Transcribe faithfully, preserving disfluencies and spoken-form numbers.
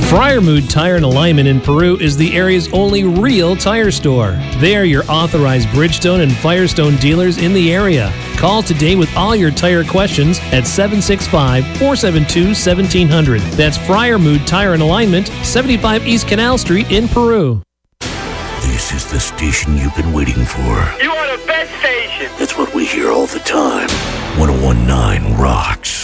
Friarmood Tire and Alignment in Peru is the area's only real tire store. They are your authorized Bridgestone and Firestone dealers in the area. Call today with all your tire questions at seven six five, four seven two, one seven zero zero. That's Friarmood Tire and Alignment, seventy-five East Canal Street in Peru. This is the station you've been waiting for. You are the best station. That's what we hear all the time. one oh one point nine rocks.